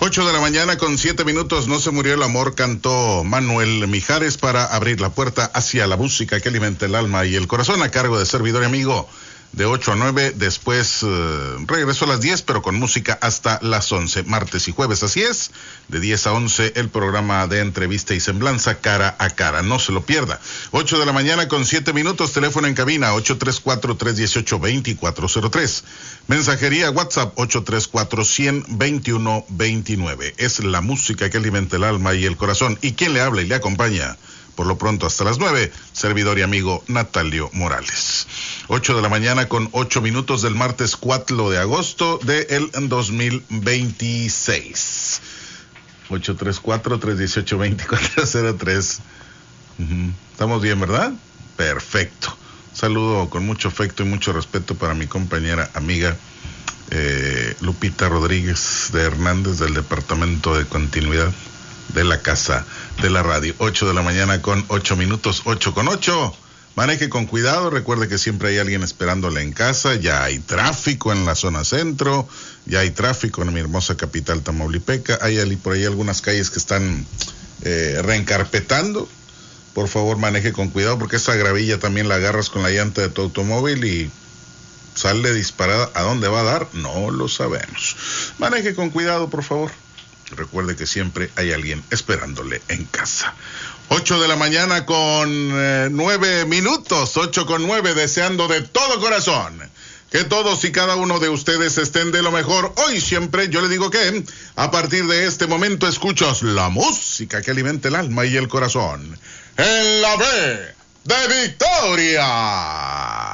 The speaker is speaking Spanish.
8 de la mañana con 7 minutos. No se murió el amor, cantó Manuel Mijares para abrir la puerta hacia la música que alimenta el alma y el corazón, a cargo de servidor y amigo, de 8 a 9. Después regreso a las 10, pero con música hasta las 11, martes y jueves. Así es, de 10 a 11 el programa de entrevista y semblanza cara a cara. No se lo pierda. 8 de la mañana con 7 minutos. Teléfono en cabina 834-318-2403. Mensajería WhatsApp 834-100-2129. Es la música que alimenta el alma y el corazón. ¿Y quién le habla y le acompaña? Por lo pronto hasta las 9, servidor y amigo Natalio Morales. 8 de la mañana con 8 minutos del martes 4 de agosto del 2026. 834-318-2403. Estamos bien, ¿verdad? Perfecto. Saludo con mucho afecto y mucho respeto para mi compañera, amiga Lupita Rodríguez de Hernández, del Departamento de Continuidad de la Casa de la Radio. 8 de la mañana con 8 minutos, 8 con 8. Maneje con cuidado, recuerde que siempre hay alguien esperándole en casa. Ya hay tráfico en la zona centro, ya hay tráfico en mi hermosa capital tamaulipeca. Hay por ahí algunas calles que están reencarpetando. Por favor, maneje con cuidado, porque esa gravilla también la agarras con la llanta de tu automóvil y sale disparada. ¿A dónde va a dar? No lo sabemos. Maneje con cuidado, por favor. Recuerde que siempre hay alguien esperándole en casa. 8 de la mañana con 9 minutos, 8 con 9, deseando de todo corazón que todos y cada uno de ustedes estén de lo mejor. Hoy siempre yo le digo que a partir de este momento escuchas la música que alimenta el alma y el corazón. En la B de Victoria.